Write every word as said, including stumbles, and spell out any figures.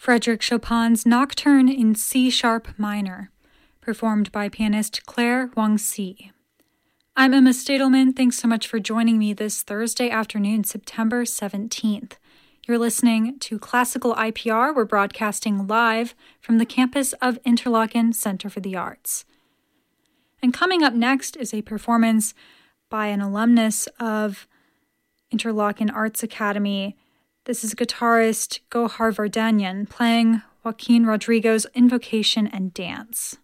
Frédéric Chopin's Nocturne in C-sharp minor, performed by pianist Claire Wang-Si. I'm Emma Stadelman. Thanks so much for joining me this Thursday afternoon, September seventeenth. You're listening to Classical I P R. We're broadcasting live from the campus of Interlochen Center for the Arts. And coming up next is a performance by an alumnus of Interlochen Arts Academy. This is guitarist Gohar Vardanyan playing Joaquin Rodrigo's Invocation and Dance.